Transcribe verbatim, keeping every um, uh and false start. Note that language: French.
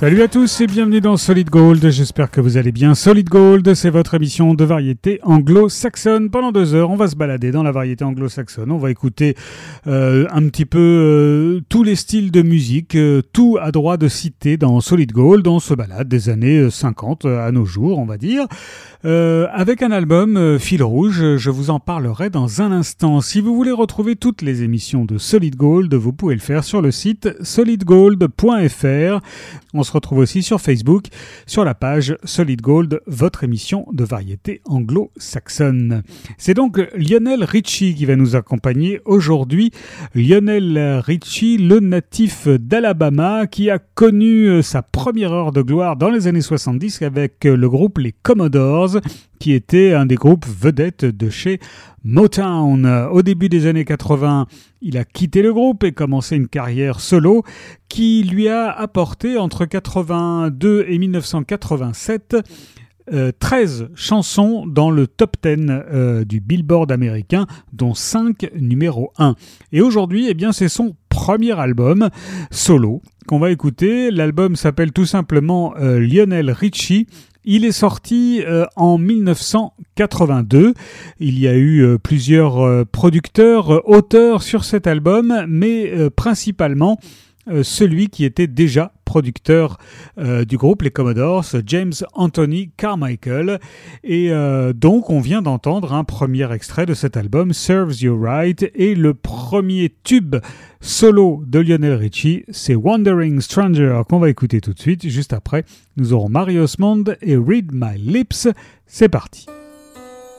Salut à tous et bienvenue dans Solid Gold, j'espère que vous allez bien. Solid Gold, c'est votre émission de variété anglo-saxonne. Pendant deux heures, on va se balader dans la variété anglo-saxonne. On va écouter euh, un petit peu euh, tous les styles de musique, euh, tout à droit de citer dans Solid Gold. On se balade des années cinquante à nos jours, on va dire. Euh, avec un album euh, fil rouge, je vous en parlerai dans un instant. Si vous voulez retrouver toutes les émissions de Solid Gold, vous pouvez le faire sur le site solid gold point f r. On se retrouve aussi sur Facebook, sur la page Solid Gold, votre émission de variété anglo-saxonne. C'est donc Lionel Richie qui va nous accompagner aujourd'hui. Lionel Richie, le natif d'Alabama, qui a connu sa première heure de gloire dans les années soixante-dix avec le groupe Les Commodores, qui était un des groupes vedettes de chez Motown. Au début des années quatre-vingts, il a quitté le groupe et commencé une carrière solo qui lui a apporté entre quatre-vingt-deux et dix-neuf cent quatre-vingt-sept euh, treize chansons dans le top dix euh, du Billboard américain, dont cinq numéro un. Et aujourd'hui, eh bien, c'est son premier album solo qu'on va écouter. L'album s'appelle tout simplement euh, Lionel Richie. Il est sorti euh, en dix-neuf cent quatre-vingt-deux. Il y a eu euh, plusieurs euh, producteurs, euh, auteurs sur cet album, mais euh, principalement euh, celui qui était déjà producteur euh, du groupe Les Commodores, James Anthony Carmichael. Et euh, donc, on vient d'entendre un premier extrait de cet album, Serves You Right, et le premier tube solo de Lionel Richie, c'est Wandering Stranger, qu'on va écouter tout de suite. Juste après, nous aurons Mario Osmond et Read My Lips. C'est parti.